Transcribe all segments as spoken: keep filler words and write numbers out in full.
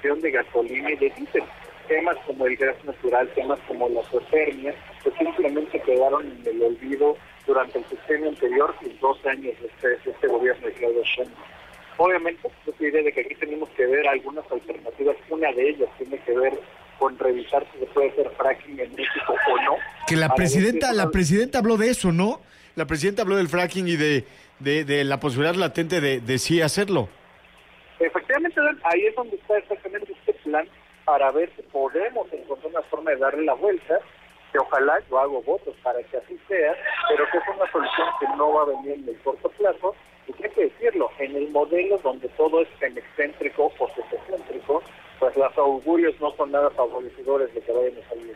exportación de gasolina y de diésel. Temas como el gas natural, temas como la geothermia, pues simplemente quedaron en el olvido durante el sexenio anterior y doce años de este, de este gobierno de Claudia Sheinbaum. Obviamente, yo te diré de que aquí tenemos que ver algunas alternativas. Una de ellas tiene que ver con revisar si se puede hacer fracking en México o no. Que la presidenta, la presidenta habló de eso, ¿no? La presidenta habló del fracking y de, de, de la posibilidad latente de, de sí hacerlo. Efectivamente, ahí es donde está exactamente este plan para ver si podemos encontrar una forma de darle la vuelta, que ojalá yo hago votos para que así sea, pero que es una solución que no va a venir en el corto plazo, y que hay que decirlo, en el modelo donde todo es excéntrico o excéntrico, pues los augurios no son nada favorecedores de que vayan a salir.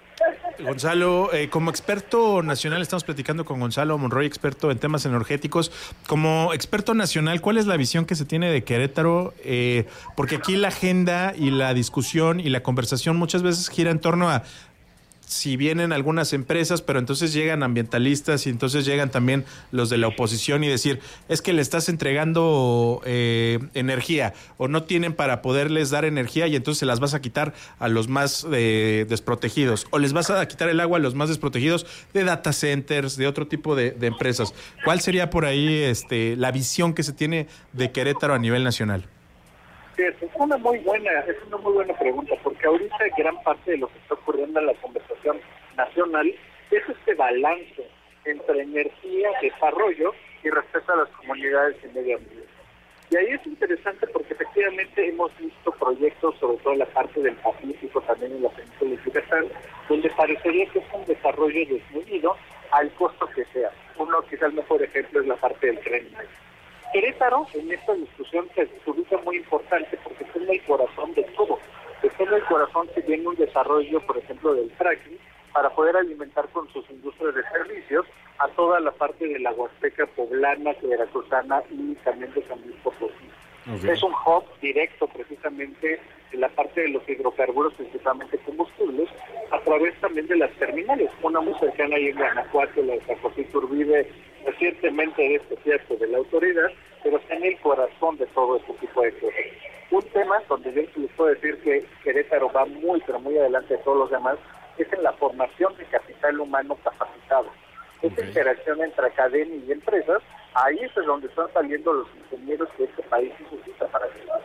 Gonzalo, eh, como experto nacional, estamos platicando con Gonzalo Monroy, experto en temas energéticos. Como experto nacional, ¿cuál es la visión que se tiene de Querétaro? Eh, porque aquí la agenda y la discusión y la conversación muchas veces gira en torno a si vienen algunas empresas, pero entonces llegan ambientalistas y entonces llegan también los de la oposición y decir, es que le estás entregando eh, energía o no tienen para poderles dar energía y entonces se las vas a quitar a los más eh, desprotegidos o les vas a quitar el agua a los más desprotegidos de data centers, de otro tipo de, de empresas. ¿Cuál sería por ahí este, la visión que se tiene de Querétaro a nivel nacional? Es una muy buena, es una muy buena pregunta, porque ahorita gran parte de lo que está ocurriendo en la conversación nacional es este balance entre energía, desarrollo y respeto a las comunidades y medio ambiente. Y ahí es interesante porque efectivamente hemos visto proyectos, sobre todo en la parte del Pacífico, también en la península de Yucatán, donde parecería que es un desarrollo desmedido al costo que sea. Uno, quizá el mejor ejemplo es la parte del tren. Querétaro en esta discusión se ubica muy importante porque es en el corazón de todo. Es en el corazón que viene un desarrollo, por ejemplo, del fracking, para poder alimentar con sus industrias de servicios a toda la parte de la Huasteca poblana, veracruzana y también de San Luis Potosí. Okay. Es un hub directo precisamente en la parte de los hidrocarburos, principalmente combustibles, a través también de las terminales. Una muy cercana ahí en Guanajuato, la de José Iturbide, recientemente de este cierto de la autoridad, pero está en el corazón de todo este tipo de cosas. Un tema donde yo les puedo decir que Querétaro va muy, pero muy adelante de todos los demás, es en la formación de capital humano capacitado. Okay. Esa interacción entre academia y empresas, ahí es donde están saliendo los ingenieros que este país necesita para crecer.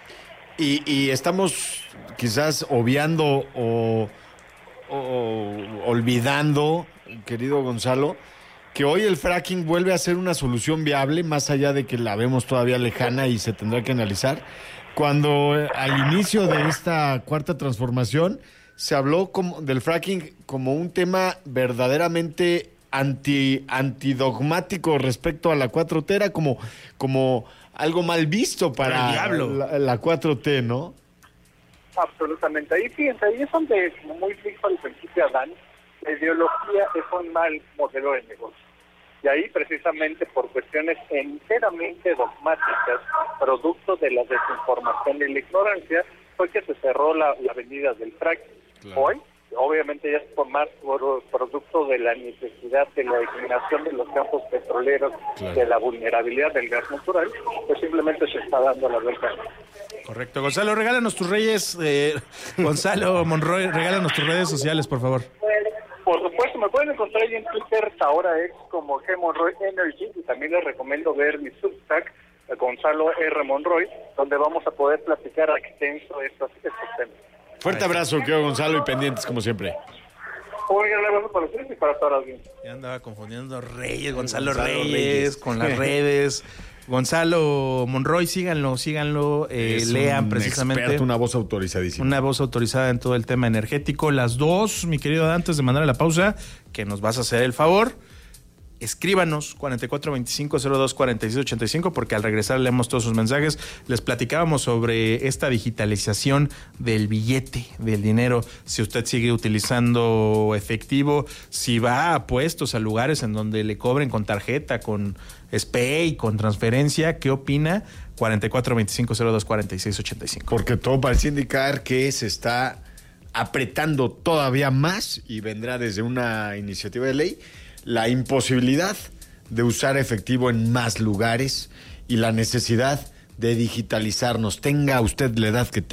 Y, y estamos quizás obviando o, o, o olvidando, querido Gonzalo, que hoy el fracking vuelve a ser una solución viable, más allá de que la vemos todavía lejana y se tendrá que analizar. Cuando eh, al inicio de esta cuarta transformación se habló como, del fracking como un tema verdaderamente anti antidogmático respecto a la cuatro T, era como, como algo mal visto para la, la cuatro T, ¿no? Absolutamente. Ahí fíjense, ahí es donde, como muy dijo al principio Adán, la ideología es un mal modelo de negocio. Y ahí precisamente por cuestiones enteramente dogmáticas, producto de la desinformación y la ignorancia, fue que se cerró la, la avenida del fracking. Claro. Hoy, obviamente ya es por más por producto de la necesidad de la eliminación de los campos petroleros, claro, de la vulnerabilidad del gas natural, pues simplemente se está dando la vuelta. Correcto. Gonzalo, regálanos tus redes, eh, Gonzalo Monroy, regálanos tus redes sociales, por favor. Por supuesto, me pueden encontrar ahí en Twitter, ahora es como G Monroy Energy, y también les recomiendo ver mi Substack, Gonzalo R. Monroy, donde vamos a poder platicar a extenso estos, estos temas. Fuerte abrazo, querido Gonzalo, y pendientes como siempre. Un gran abrazo para ustedes y para toda la audiencia. Ya andaba confundiendo Reyes, Gonzalo, Gonzalo Reyes, Reyes, con las redes. Gonzalo Monroy, síganlo, síganlo, eh, es lean un precisamente. Experto, una voz autorizadísima. Una voz autorizada en todo el tema energético. Las dos, mi querido, antes de mandar a la pausa, que nos vas a hacer el favor, escríbanos cuarenta y cuatro veinticinco cero dos cuarenta y seis ochenta y cinco, porque al regresar leemos todos sus mensajes. Les platicábamos sobre esta digitalización del billete, del dinero, si usted sigue utilizando efectivo, si va a puestos, a lugares en donde le cobren con tarjeta, con SPAY, con transferencia. ¿Qué opina? cuarenta y cuatro veinticinco cero dos cuarenta y seis ochenta y cinco. Porque todo parece indicar que se está apretando todavía más, y vendrá desde una iniciativa de ley, la imposibilidad de usar efectivo en más lugares y la necesidad de digitalizarnos. Tenga usted la edad que tenga.